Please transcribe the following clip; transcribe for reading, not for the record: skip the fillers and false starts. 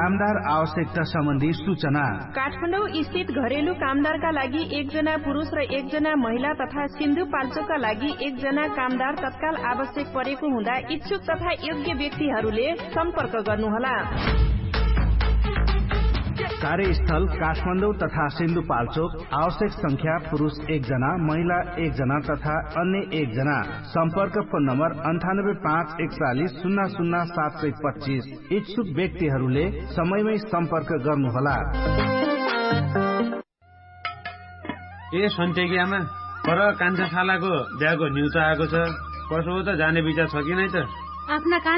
कामदार आवश्यकता सम्बन्धी सूचना। काठमाडौँ स्थित घरेलु कामदारका लागि 1 जना पुरुष र 1 जना महिला तथा सिन्धुपाल्चोकका लागि 1 जना कामदार तत्काल आवश्यक परेको हुँदा इच्छुक तथा योग्य व्यक्तिहरूले सम्पर्क गर्नुहोला। कार्यस्थल काठमाडौँ तथा सिन्धुपाल्चोक। आवश्यक संख्या पुरुष 1 जना, महिला 1 जना तथा अन्य 1 जना। सम्पर्क फोन नम्बर 9851400725। इच्छुक व्यक्तिहरूले समयमै सम्पर्क गर्नुहोला। ए सन्टेगियामा पर कान्छा खालाको बिहाको न्युज आएको छ। कसो हो त, जाने विचार छ कि नै त? आफ्ना